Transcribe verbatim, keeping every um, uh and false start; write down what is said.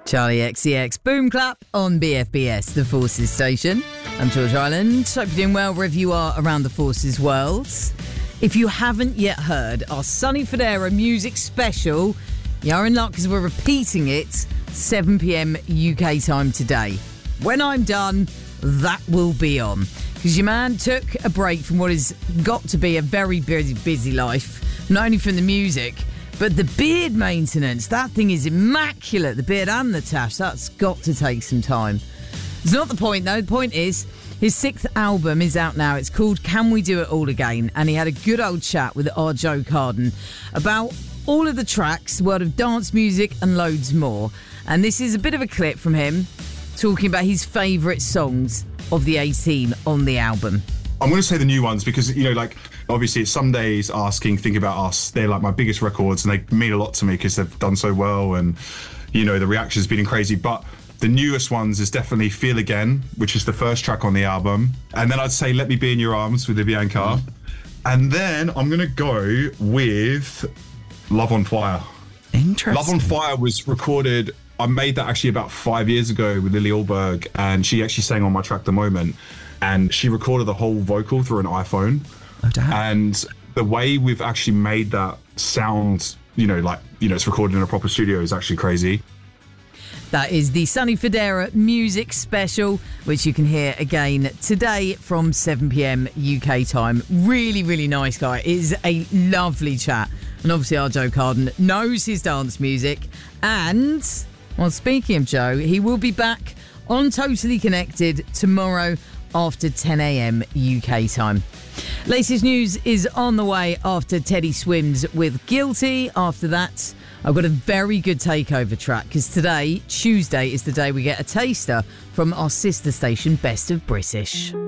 Charlie X C X, Boom Clap on B F B S, the Forces station. I'm George Island. Hope you're doing well wherever you are around the Forces world. If you haven't yet heard our Sonny Fodera music special, you're in luck because we're repeating it seven p.m. U K time today. When I'm done, that will be on. Because your man took a break from what has got to be a very busy, busy life, not only from the music, but the beard maintenance. That thing is immaculate, the beard and the tash. That's got to take some time. It's not the point, though. The point is, his sixth album is out now. It's called Can We Do It All Again? And he had a good old chat with our Joe Carden about all of the tracks, the world of dance music and loads more. And this is a bit of a clip from him talking about his favourite songs of the eighteen on the album. I'm going to say the new ones because, you know, like, obviously it's Some Days, Asking, Think About Us. They're like my biggest records and they mean a lot to me because they've done so well and, you know, the reaction's been crazy. But the newest ones is definitely Feel Again, which is the first track on the album. And then I'd say Let Me Be In Your Arms with Bianca. Mm. And then I'm going to go with Love on Fire. Interesting. Love on Fire was recorded, I made that actually about five years ago with Lily Alberg, and she actually sang on my track The Moment. And she recorded the whole vocal through an iPhone. Oh, damn. And the way we've actually made that sound, you know, like, you know, it's recorded in a proper studio is actually crazy. That is the Sonny Fodera music special, which you can hear again today from seven p.m. U K time. Really, really nice guy. It is a lovely chat. And obviously our Joe Carden knows his dance music. And, well, speaking of Joe, he will be back on Totally Connected tomorrow after ten a.m. U K time. Latest news is on the way after Teddy Swims with Guilty. After that, I've got a very good takeover track because today, Tuesday, is the day we get a taster from our sister station, Best of British.